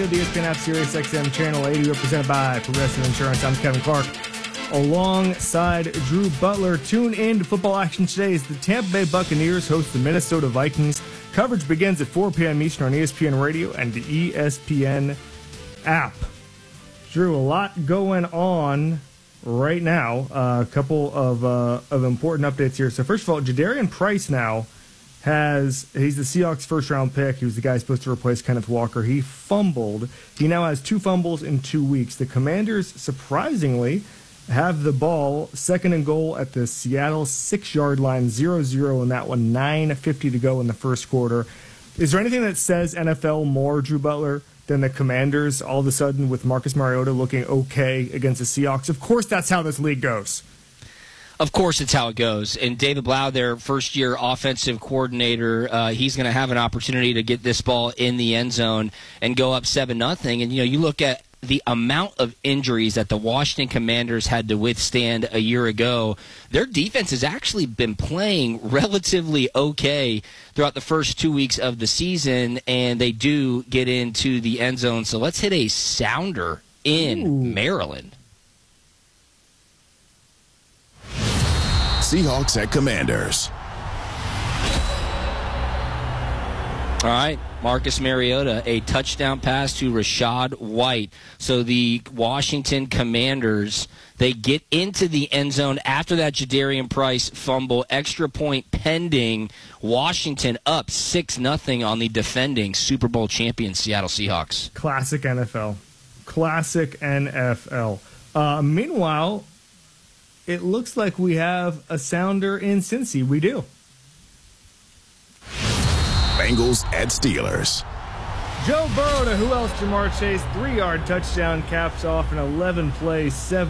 the ESPN app, Sirius XM Channel 80, represented by Progressive Insurance. I'm Kevin Clark, alongside Drew Butler. Tune in to football action today as the Tampa Bay Buccaneers host the Minnesota Vikings. Coverage begins at 4 p.m. Eastern on ESPN Radio and the ESPN app. Drew, a lot going on right now. A couple of important updates here. So first of all, Jadarian Price now he's the Seahawks first-round pick. He was the guy supposed to replace Kenneth Walker. He fumbled. He now has 2 fumbles in 2 weeks. The Commanders, surprisingly, have the ball, second and goal at the Seattle 6-yard line, 0-0 in that one, 9:50 to go in the first quarter. Is there anything that says NFL more, Drew Butler, than the Commanders all of a sudden with Marcus Mariota looking okay against the Seahawks? Of course, that's how this league goes. Of course, it's how it goes. And David Blau, their first-year offensive coordinator, he's going to have an opportunity to get this ball in the end zone and go up 7-0. And, you look at the amount of injuries that the Washington Commanders had to withstand a year ago. Their defense has actually been playing relatively okay throughout the first 2 weeks of the season, and they do get into the end zone. So let's hit a sounder in Maryland. Seahawks at Commanders. All right, Marcus Mariota, a touchdown pass to Rachaad White. So the Washington Commanders, they get into the end zone after that Jadarian Price fumble, extra point pending. Washington up 6-0 on the defending Super Bowl champion Seattle Seahawks. Classic NFL. Classic NFL. Meanwhile, it looks like we have a sounder in Cincy. We do. Bengals at Steelers. Joe Burrow to who else? Jamar Chase. 3-yard touchdown caps off an 11-play,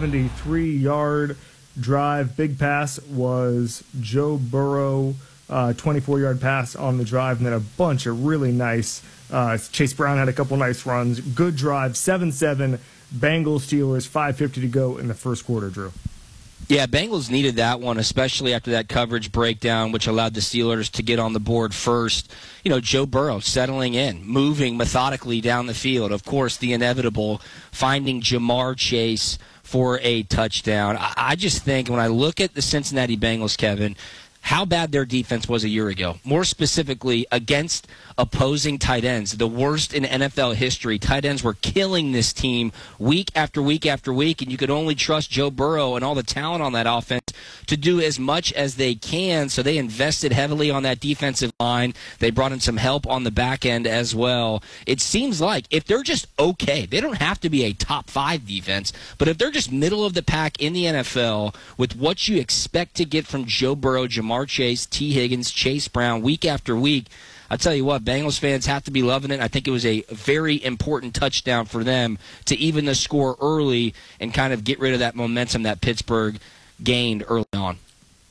73-yard drive. Big pass was Joe Burrow, 24-yard pass on the drive, and then a bunch of really nice. Chase Brown had a couple nice runs. Good drive. 7-7. Bengals Steelers. 5:50 to go in the first quarter, Drew. Yeah, Bengals needed that one, especially after that coverage breakdown, which allowed the Steelers to get on the board first. Joe Burrow settling in, moving methodically down the field. Of course, the inevitable, finding Jamar Chase for a touchdown. I just think when I look at the Cincinnati Bengals, Kevin, how bad their defense was a year ago. More specifically, against opposing tight ends. The worst in NFL history. Tight ends were killing this team week after week after week, and you could only trust Joe Burrow and all the talent on that offense to do as much as they can. So they invested heavily on that defensive line. They brought in some help on the back end as well. It seems like if they're just okay, they don't have to be a top 5 defense, but if they're just middle of the pack in the NFL with what you expect to get from Joe Burrow, Jamar Chase, T. Higgins, Chase Brown, week after week, I tell you what, Bengals fans have to be loving it. I think it was a very important touchdown for them to even the score early and kind of get rid of that momentum that Pittsburgh gained early on.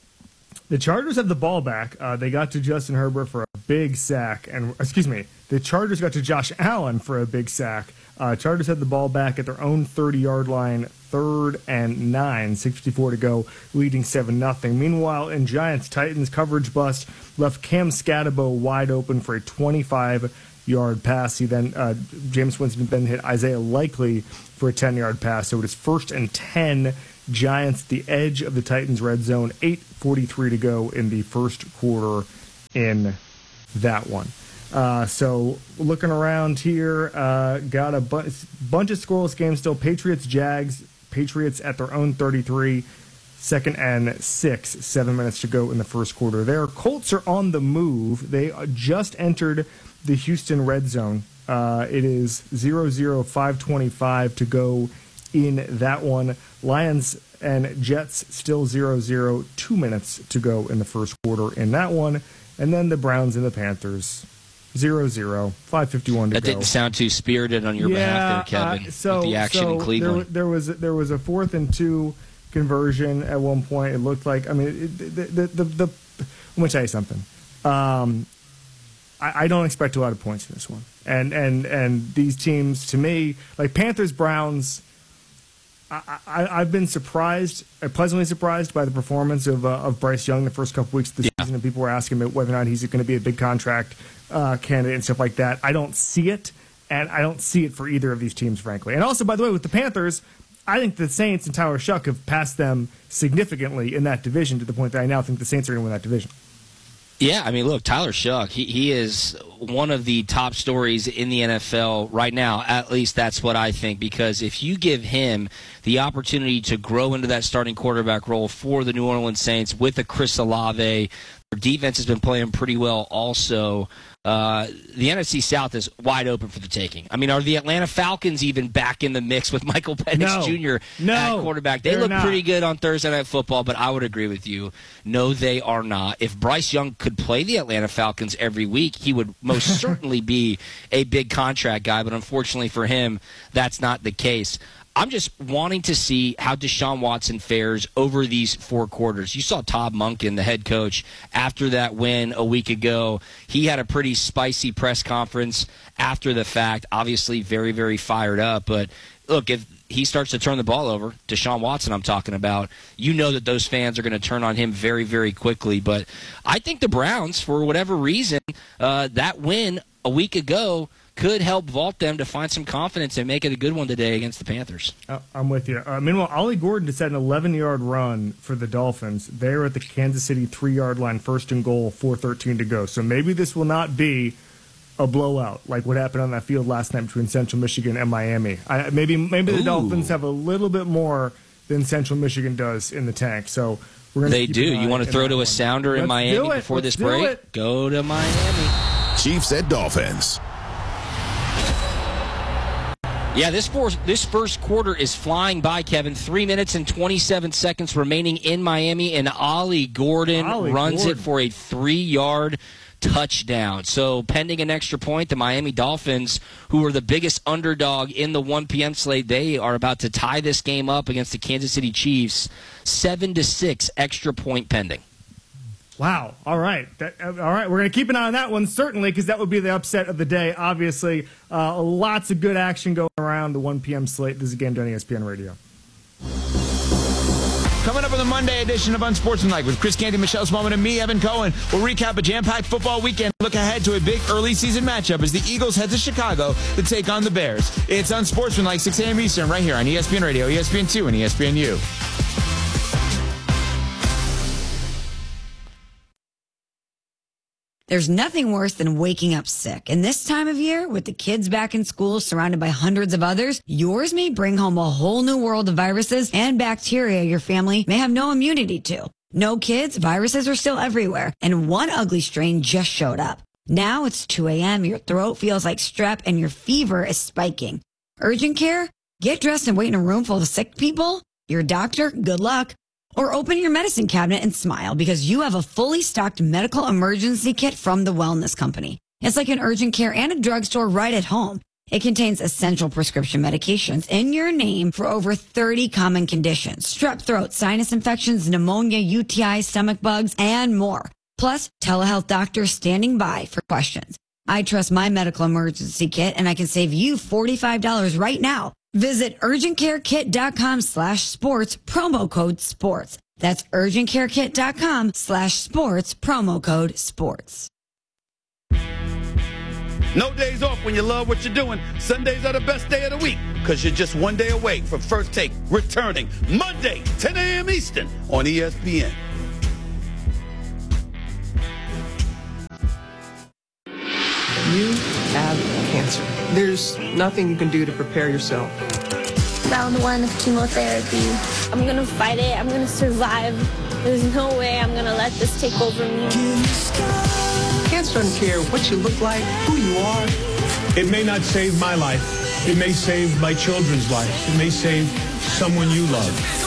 The Chargers have the ball back. They got to Justin Herbert for a big sack. The Chargers got to Josh Allen for a big sack. Chargers had the ball back at their own 30-yard line, 3rd and 9, 6:54 to go, leading 7-0. Meanwhile, in Giants-Titans, coverage bust left Cam Scatabo wide open for a 25-yard pass. He then, Jameis Winston then hit Isaiah Likely for a 10-yard pass. So it is 1st and 10, Giants at the edge of the Titans' red zone, 8:43 to go in the first quarter in that one. So looking around here, got a bunch of scoreless games still. Patriots-Jags. Patriots at their own 33, 2nd and 6, 7 minutes to go in the first quarter there. Colts are on the move. They just entered the Houston red zone. It is 0-0, 5:25 to go in that one. Lions and Jets still 0-0, 2 minutes to go in the first quarter in that one. And then the Browns and the Panthers, 0-0, 5:51 to go. That didn't sound too spirited on your behalf there, Kevin, with the action in Cleveland. There was a 4th and 2 conversion at one point. It looked like, let me tell you something. I don't expect a lot of points in this one. And these teams, to me, like Panthers, Browns, I've been pleasantly surprised by the performance of Bryce Young the first couple weeks of the season, and people were asking about whether or not he's going to be a big contract candidate and stuff like that. I don't see it and I don't see it for either of these teams, frankly. And also, by the way, with the Panthers, I think the Saints and Tyler Shuck have passed them significantly in that division to the point that I now think the Saints are going to win that division. Yeah, I mean, look, Tyler Shuck, he is one of the top stories in the NFL right now. At least that's what I think, because if you give him the opportunity to grow into that starting quarterback role for the New Orleans Saints with a Chris Olave, their defense has been playing pretty well also. The NFC South is wide open for the taking. I mean, are the Atlanta Falcons even back in the mix with Michael Penix Jr. at quarterback? They look pretty good on Thursday Night Football, but I would agree with you. No, they are not. If Bryce Young could play the Atlanta Falcons every week, he would most certainly be a big contract guy, but unfortunately for him, that's not the case. I'm just wanting to see how Deshaun Watson fares over these 4 quarters. You saw Todd Monken, the head coach, after that win a week ago. He had a pretty spicy press conference after the fact, obviously very, very fired up. But, look, if he starts to turn the ball over, Deshaun Watson I'm talking about, you know that those fans are going to turn on him very, very quickly. But I think the Browns, for whatever reason, that win a week ago could help vault them to find some confidence and make it a good one today against the Panthers. I'm with you. Meanwhile, Ollie Gordon just had an 11-yard run for the Dolphins. They're at the Kansas City 3-yard line, 1st and goal, 4:13 to go. So maybe this will not be a blowout like what happened on that field last night between Central Michigan and Miami. Maybe the Dolphins have a little bit more than Central Michigan does in the tank. So we're going to. They do. You want to throw to a sounder in Miami before this break? Go to Miami. Chiefs at Dolphins. Yeah, this first quarter is flying by, Kevin. 3 minutes and 27 seconds remaining in Miami, and Ollie Gordon runs it for a 3-yard touchdown. So pending an extra point, the Miami Dolphins, who are the biggest underdog in the 1 p.m. slate, they are about to tie this game up against the Kansas City Chiefs, 7-6 extra point pending. Wow. All right. All right. We're going to keep an eye on that one, certainly, because that would be the upset of the day. Obviously, lots of good action going around the 1 p.m. slate. This is a game on ESPN Radio. Coming up on the Monday edition of Unsportsmanlike with Chris Canty, Michelle Smallman, and me, Evan Cohen. We'll recap a jam-packed football weekend. Look ahead to a big early season matchup as the Eagles head to Chicago to take on the Bears. It's Unsportsmanlike, 6 a.m. Eastern, right here on ESPN Radio, ESPN2, and ESPNU. There's nothing worse than waking up sick. And this time of year, with the kids back in school surrounded by hundreds of others, yours may bring home a whole new world of viruses and bacteria your family may have no immunity to. No kids, viruses are still everywhere. And one ugly strain just showed up. Now it's 2 a.m., your throat feels like strep, and your fever is spiking. Urgent care? Get dressed and wait in a room full of sick people? Your doctor? Good luck. Or open your medicine cabinet and smile because you have a fully stocked medical emergency kit from the Wellness Company. It's like an urgent care and a drugstore right at home. It contains essential prescription medications in your name for over 30 common conditions: strep throat, sinus infections, pneumonia, UTI, stomach bugs, and more. Plus, telehealth doctors standing by for questions. I trust my medical emergency kit, and I can save you $45 right now. Visit urgentcarekit.com/sports, promo code sports. That's urgentcarekit.com/sports, promo code sports. No days off when you love what you're doing. Sundays are the best day of the week because you're just one day away from First Take returning Monday, 10 a.m. Eastern on ESPN. You have cancer. There's nothing you can do to prepare yourself. Round 1 of chemotherapy. I'm gonna fight it. I'm gonna survive. There's no way I'm gonna let this take over me. Cancer doesn't care what you look like, who you are. It may not save my life. It may save my children's lives. It may save someone you love.